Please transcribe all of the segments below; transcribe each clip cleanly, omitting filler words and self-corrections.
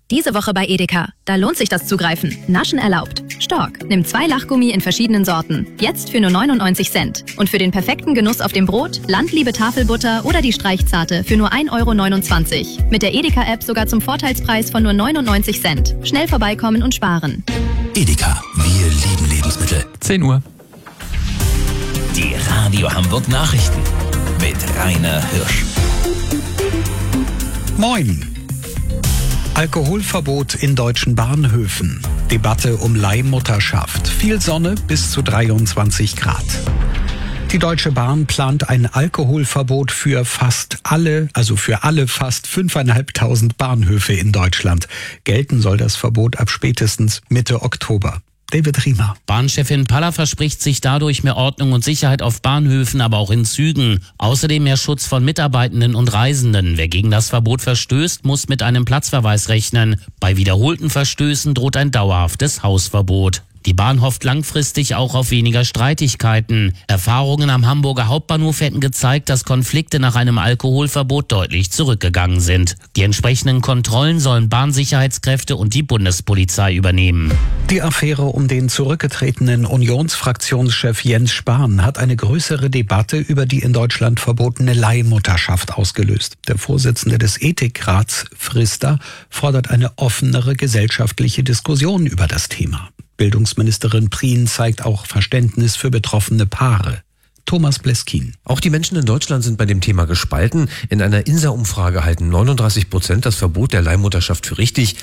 Diese Woche bei Edeka. Da lohnt sich das Zugreifen. Naschen erlaubt. Stork. Nimm 2 Lachgummi in verschiedenen Sorten. Jetzt für nur 99 Cent. Und für den perfekten Genuss auf dem Brot, Landliebe Tafelbutter oder die Streichzarte für nur 1,29 €. Mit der Edeka-App sogar zum Vorteilspreis von nur 99 Cent. Schnell vorbeikommen und sparen. Edeka. Wir lieben Lebensmittel. 10 Uhr. Die Radio Hamburg Nachrichten mit Rainer Hirsch. Moin. Alkoholverbot in deutschen Bahnhöfen. Debatte um Leihmutterschaft. Viel Sonne bis zu 23 Grad. Die Deutsche Bahn plant ein Alkoholverbot für fast alle fast 5.500 Bahnhöfe in Deutschland. Gelten soll das Verbot ab spätestens Mitte Oktober. David Riemer. Bahnchefin Paller verspricht sich dadurch mehr Ordnung und Sicherheit auf Bahnhöfen, aber auch in Zügen. Außerdem mehr Schutz von Mitarbeitenden und Reisenden. Wer gegen das Verbot verstößt, muss mit einem Platzverweis rechnen. Bei wiederholten Verstößen droht ein dauerhaftes Hausverbot. Die Bahn hofft langfristig auch auf weniger Streitigkeiten. Erfahrungen am Hamburger Hauptbahnhof hätten gezeigt, dass Konflikte nach einem Alkoholverbot deutlich zurückgegangen sind. Die entsprechenden Kontrollen sollen Bahnsicherheitskräfte und die Bundespolizei übernehmen. Die Affäre um den zurückgetretenen Unionsfraktionschef Jens Spahn hat eine größere Debatte über die in Deutschland verbotene Leihmutterschaft ausgelöst. Der Vorsitzende des Ethikrats, Frister, fordert eine offenere gesellschaftliche Diskussion über das Thema. Bildungsministerin Prien zeigt auch Verständnis für betroffene Paare. Thomas Bleskin. Auch die Menschen in Deutschland sind bei dem Thema gespalten. In einer INSA-Umfrage halten 39% das Verbot der Leihmutterschaft für richtig,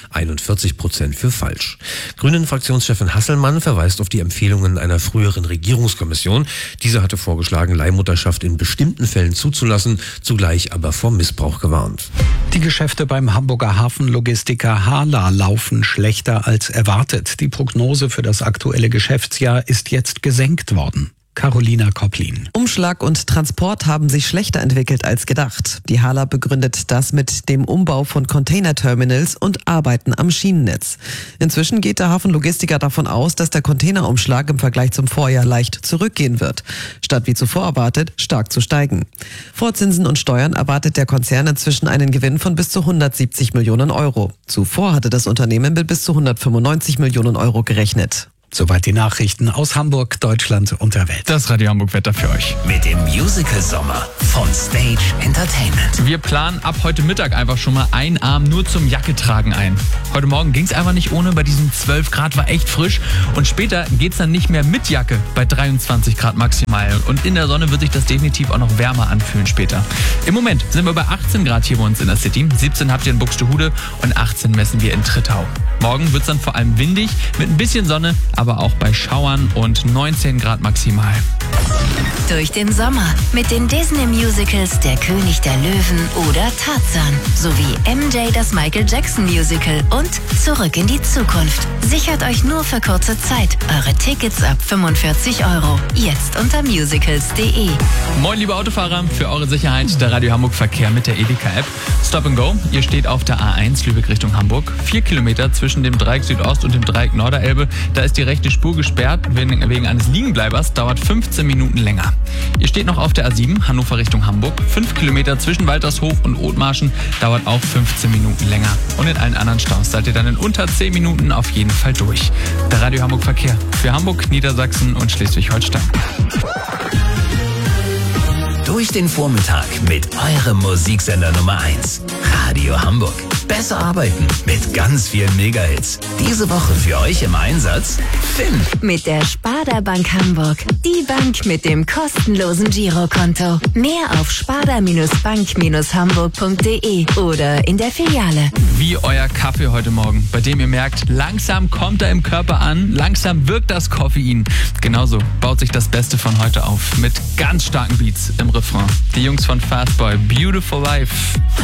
41% für falsch. Grünen-Fraktionschefin Hasselmann verweist auf die Empfehlungen einer früheren Regierungskommission. Diese hatte vorgeschlagen, Leihmutterschaft in bestimmten Fällen zuzulassen, zugleich aber vor Missbrauch gewarnt. Die Geschäfte beim Hamburger Hafenlogistiker HHLA laufen schlechter als erwartet. Die Prognose für das aktuelle Geschäftsjahr ist jetzt gesenkt worden. Carolina Kopplin. Umschlag und Transport haben sich schlechter entwickelt als gedacht. Die HHLA begründet das mit dem Umbau von Containerterminals und Arbeiten am Schienennetz. Inzwischen geht der Hafenlogistiker davon aus, dass der Containerumschlag im Vergleich zum Vorjahr leicht zurückgehen wird, statt wie zuvor erwartet, stark zu steigen. Vor Zinsen und Steuern erwartet der Konzern inzwischen einen Gewinn von bis zu 170 Millionen Euro. Zuvor hatte das Unternehmen mit bis zu 195 Millionen Euro gerechnet. Soweit die Nachrichten aus Hamburg, Deutschland und der Welt. Das Radio Hamburg Wetter für euch. Mit dem Musical Sommer von Stage Entertainment. Wir planen ab heute Mittag einfach schon mal einen Arm nur zum Jacke-Tragen ein. Heute Morgen ging es einfach nicht ohne, bei diesen 12 Grad war echt frisch. Und später geht es dann nicht mehr mit Jacke bei 23 Grad maximal. Und in der Sonne wird sich das definitiv auch noch wärmer anfühlen später. Im Moment sind wir bei 18 Grad hier bei uns in der City. 17 habt ihr in Buxtehude und 18 messen wir in Trittau. Morgen wird es dann vor allem windig mit ein bisschen Sonne, aber auch bei Schauern und 19 Grad maximal. Durch den Sommer mit den Disney-Musicals Der König der Löwen oder Tarzan sowie MJ das Michael Jackson Musical und Zurück in die Zukunft. Sichert euch nur für kurze Zeit eure Tickets ab 45 €. Jetzt unter musicals.de. Moin liebe Autofahrer, für eure Sicherheit der Radio Hamburg Verkehr mit der Edeka-App. Stop and Go, ihr steht auf der A1 Lübeck Richtung Hamburg. 4 Kilometer zwischen dem Dreieck Südost und dem Dreieck Norderelbe. Da ist die rechte Spur gesperrt. Wegen eines Liegenbleibers dauert 15 Minuten länger. Ihr steht noch auf der A7 Hannover Richtung Hamburg. 5 Kilometer zwischen Waltershof und Othmarschen dauert auch 15 Minuten länger. Und in allen anderen Staus seid ihr dann in unter 10 Minuten auf jeden Fall durch. Der Radio Hamburg Verkehr für Hamburg, Niedersachsen und Schleswig-Holstein. Durch den Vormittag mit eurem Musiksender Nummer 1. Radio Hamburg. Besser arbeiten mit ganz vielen Megahits. Diese Woche für euch im Einsatz Finn. Mit der Sparda Bank Hamburg. Die Bank mit dem kostenlosen Girokonto. Mehr auf sparda-bank-hamburg.de oder in der Filiale. Wie euer Kaffee heute Morgen, bei dem ihr merkt, langsam kommt er im Körper an, langsam wirkt das Koffein. Genauso baut sich das Beste von heute auf mit ganz starken Beats im Refrain. Die Jungs von Fastboy, Beautiful Life.